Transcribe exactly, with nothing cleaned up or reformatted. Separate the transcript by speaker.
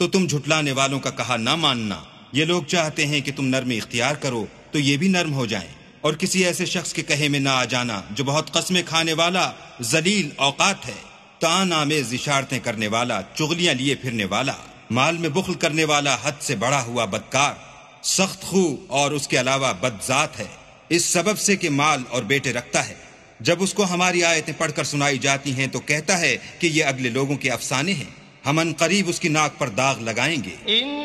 Speaker 1: तो तुम झुटलाने वालों का कहा ना मानना। ये लोग चाहते हैं कि तुम नरमी इख्तियार करो तो ये भी नर्म हो जाएं, और किसी ऐसे शख्स के कहे में ना आ जाना जो बहुत कस्में खाने वाला, जलील औकात है, तान आमेज इशारतें करने वाला, चुगलियां लिए फिरने वाला, माल में बुख्ल करने वाला, हद से बढ़ा हुआ बदकार, सख्त खू और उसके अलावा बदजात है, इस सबब से कि माल और बेटे रखता है। जब उसको हमारी आयतें पढ़कर सुनाई जाती हैं तो कहता है कि ये अगले लोगों के अफसाने हैं, हम अनकरीब उसकी नाक पर दाग लगाएंगे।